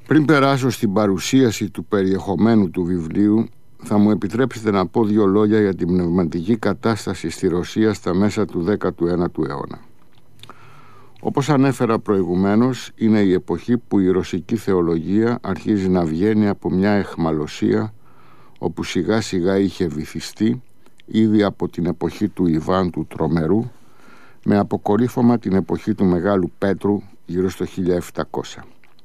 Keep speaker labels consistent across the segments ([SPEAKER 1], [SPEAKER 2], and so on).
[SPEAKER 1] Πριν περάσω στην παρουσίαση του περιεχομένου του βιβλίου, θα μου επιτρέψετε να πω δύο λόγια για την πνευματική κατάσταση στη Ρωσία στα μέσα του 19ου αιώνα. Όπως ανέφερα προηγουμένως, είναι η εποχή που η ρωσική θεολογία αρχίζει να βγαίνει από μια αιχμαλωσία όπου σιγά σιγά είχε βυθιστεί ήδη από την εποχή του Ιβάν του Τρομερού, με αποκορύφωμα την εποχή του Μεγάλου Πέτρου γύρω στο 1700.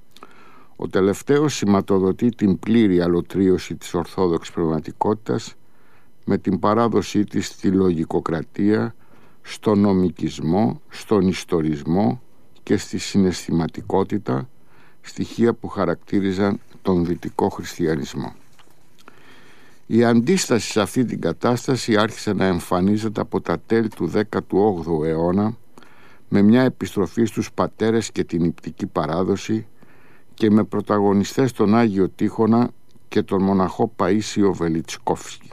[SPEAKER 1] Ο τελευταίος σηματοδοτεί την πλήρη αλωτρίωση της ορθόδοξης πνευματικότητας με την παράδοσή της στη λογικοκρατία, στον νομικισμό, στον ιστορισμό και στη συναισθηματικότητα, στοιχεία που χαρακτήριζαν τον δυτικό χριστιανισμό. Η αντίσταση σε αυτή την κατάσταση άρχισε να εμφανίζεται από τα τέλη του 18ου αιώνα με μια επιστροφή στους πατέρες και την υπτική παράδοση και με πρωταγωνιστές τον Άγιο Τείχονα και τον μοναχό Παΐσιο Βελιτσκόφσκι.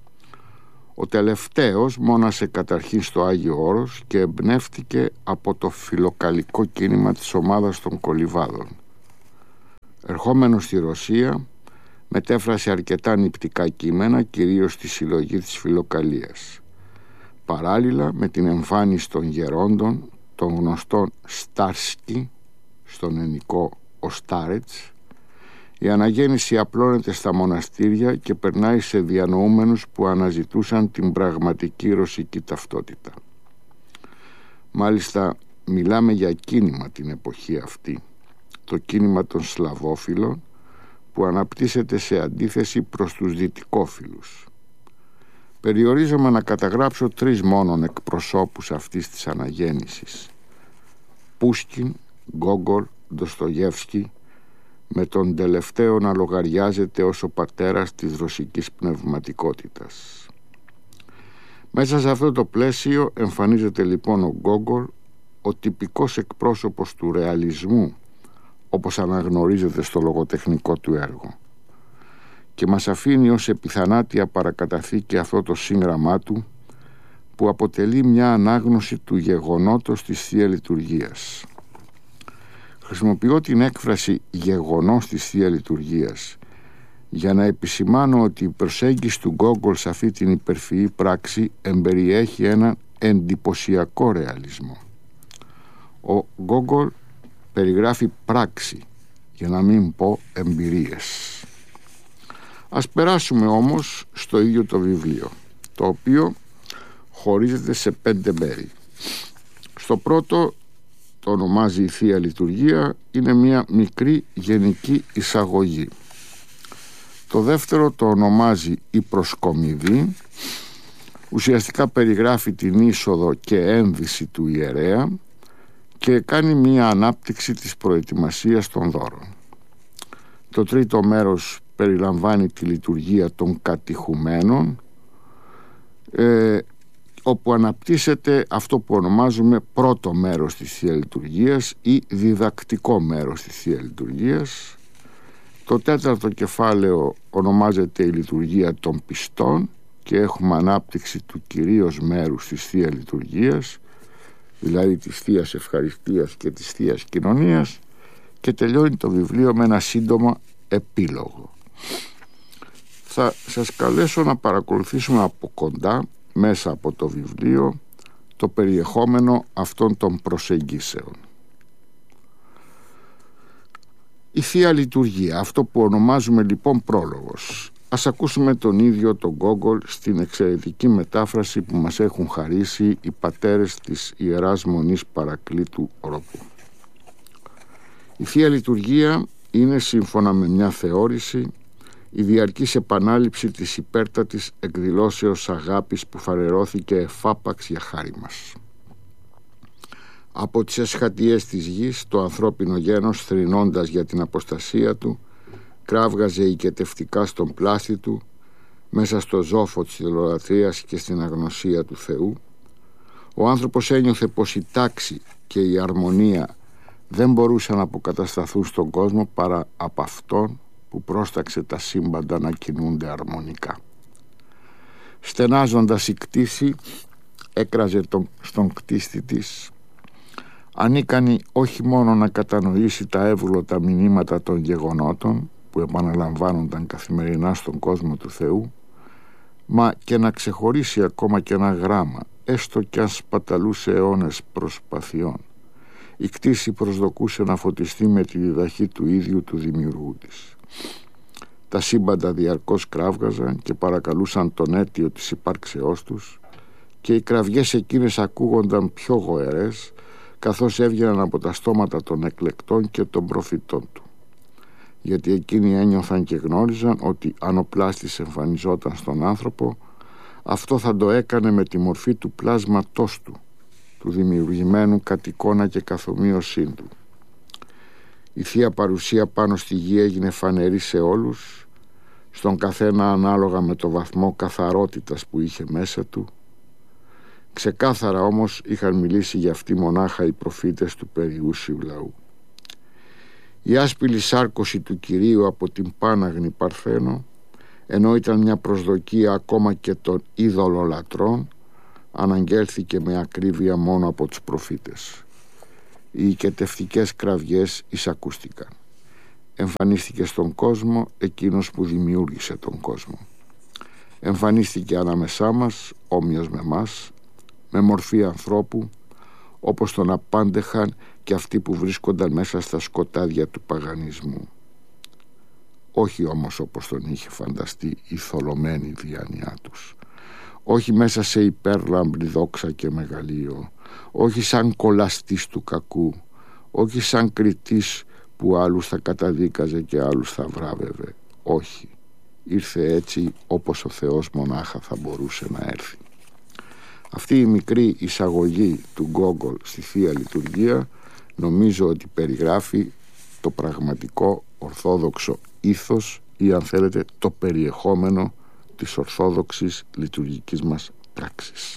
[SPEAKER 1] Ο τελευταίος μόνασε καταρχήν στο Άγιο Όρος και εμπνεύτηκε από το φιλοκαλικό κίνημα της ομάδας των Κολιβάδων. Ερχόμενος στη Ρωσία, μετέφρασε αρκετά νηπτικά κείμενα, κυρίως στη συλλογή της Φιλοκαλίας. Παράλληλα με την εμφάνιση των γερόντων, των γνωστών Στάρσκι, στον ελληνικό ο Στάρετς, η αναγέννηση απλώνεται στα μοναστήρια και περνάει σε διανοούμενους που αναζητούσαν την πραγματική ρωσική ταυτότητα. Μάλιστα μιλάμε για κίνημα την εποχή αυτή, το κίνημα των Σλαβόφιλων, που αναπτύσσεται σε αντίθεση προς τους δυτικόφιλους. Περιορίζομαι να καταγράψω τρεις μόνον εκπροσώπους αυτής της αναγέννησης: Πούσκιν, Γκόγκολ, Ντοστογεύσκι, με τον τελευταίο να λογαριάζεται ως ο πατέρας της ρωσικής πνευματικότητας. Μέσα σε αυτό το πλαίσιο εμφανίζεται λοιπόν ο Γκόγκολ, ο τυπικός εκπρόσωπος του ρεαλισμού, όπως αναγνωρίζεται στο λογοτεχνικό του έργο, και μας αφήνει ως επιθανάτια παρακαταθήκη αυτό το σύγγραμμά του, που αποτελεί μια ανάγνωση του γεγονότος της Θεία Λειτουργίας. Χρησιμοποιώ την έκφραση «γεγονός της Θεία Λειτουργίας» για να επισημάνω ότι η προσέγγιση του Γκόγκολ σε αυτή την υπερφυή πράξη εμπεριέχει έναν εντυπωσιακό ρεαλισμό. Ο Γκόγκολ περιγράφει πράξη, για να μην πω εμπειρίες. Ας περάσουμε όμως στο ίδιο το βιβλίο, το οποίο χωρίζεται σε 5 μέρη. Στο πρώτο, το ονομάζει η Θεία Λειτουργία, είναι μια μικρή γενική εισαγωγή. Το δεύτερο το ονομάζει η Προσκομιδή, ουσιαστικά περιγράφει την είσοδο και ένδυση του ιερέα και κάνει μια ανάπτυξη της προετοιμασίας των δώρων. Το τρίτο μέρος περιλαμβάνει τη λειτουργία των κατηχουμένων, όπου αναπτύσσεται αυτό που ονομάζουμε πρώτο μέρος της Θεία Λειτουργίας ή διδακτικό μέρος της Θεία Λειτουργίας. Το τέταρτο κεφάλαιο ονομάζεται η λειτουργία των πιστών και έχουμε ανάπτυξη του κυρίως μέρους της Θεία Λειτουργίας, δηλαδή της Θείας Ευχαριστίας και της Θείας Κοινωνίας, και τελειώνει το βιβλίο με ένα σύντομο επίλογο. Θα σας καλέσω να παρακολουθήσουμε από κοντά, μέσα από το βιβλίο, το περιεχόμενο αυτών των προσεγγίσεων. Η Θεία Λειτουργία, αυτό που ονομάζουμε λοιπόν πρόλογος. Ας ακούσουμε τον ίδιο τον Γκόγκολ στην εξαιρετική μετάφραση που μας έχουν χαρίσει οι πατέρες της Ιεράς Μονής Παρακλήτου Οροπού. Η Θεία Λειτουργία είναι, σύμφωνα με μια θεώρηση, η διαρκής επανάληψη της υπέρτατης εκδηλώσεως αγάπης που φανερώθηκε εφάπαξ για χάρη μας. Από τις εσχατιές της γης, το ανθρώπινο γένος, θρηνώντας για την αποστασία του, κράβγαζε οικετευτικά στον πλάστη του, μέσα στο ζόφο της ιδωλολατρίας και στην αγνωσία του Θεού. Ο άνθρωπος ένιωθε πως η τάξη και η αρμονία δεν μπορούσαν να αποκατασταθούν στον κόσμο παρά από αυτόν που πρόσταξε τα σύμπαντα να κινούνται αρμονικά. Στενάζοντας η κτήση έκραζε στον κτίστη της, ανίκανη όχι μόνο να κατανοήσει τα εύγλωτα μηνύματα των γεγονότων που επαναλαμβάνονταν καθημερινά στον κόσμο του Θεού, μα και να ξεχωρίσει ακόμα και ένα γράμμα, έστω κι αν σπαταλούσε αιώνες προσπαθειών. Η κτήση προσδοκούσε να φωτιστεί με τη διδαχή του ίδιου του δημιουργού της. Τα σύμπαντα διαρκώς κράβγαζαν και παρακαλούσαν τον αίτιο της υπάρξεώς τους, και οι κραυγές εκείνες ακούγονταν πιο γοερές καθώς έβγαιναν από τα στόματα των εκλεκτών και των προφητών του, γιατί εκείνοι ένιωθαν και γνώριζαν ότι αν ο πλάστης εμφανιζόταν στον άνθρωπο, αυτό θα το έκανε με τη μορφή του πλάσματός του, του δημιουργημένου κατ' εικόνα και καθομοίωσή του. Η Θεία Παρουσία πάνω στη γη έγινε φανερή σε όλους, στον καθένα ανάλογα με το βαθμό καθαρότητας που είχε μέσα του. Ξεκάθαρα όμως είχαν μιλήσει για αυτή μονάχα οι προφήτες του περιούσιου λαού. Η άσπηλη σάρκωση του Κυρίου από την Πάναγνη Παρθένο, ενώ ήταν μια προσδοκία ακόμα και των είδωλολατρών, αναγγέλθηκε με ακρίβεια μόνο από τους προφήτες. Οι οικετευτικές κραυγές εισακούστηκαν. Εμφανίστηκε στον κόσμο εκείνος που δημιούργησε τον κόσμο. Εμφανίστηκε ανάμεσά μας, όμοιος με μας, με μορφή ανθρώπου, όπως τον απάντεχαν και αυτοί που βρίσκονταν μέσα στα σκοτάδια του παγανισμού. Όχι όμως όπως τον είχε φανταστεί η θολωμένη διάνοιά τους. Όχι μέσα σε υπέρλαμπρη δόξα και μεγαλείο. Όχι σαν κολαστής του κακού. Όχι σαν κριτής που άλλους θα καταδίκαζε και άλλους θα βράβευε. Όχι. Ήρθε έτσι όπως ο Θεός μονάχα θα μπορούσε να έρθει. Αυτή η μικρή εισαγωγή του Γκόγκολ στη Θεία Λειτουργία νομίζω ότι περιγράφει το πραγματικό ορθόδοξο ήθος ή, αν θέλετε, το περιεχόμενο της ορθόδοξης λειτουργικής μας πράξης.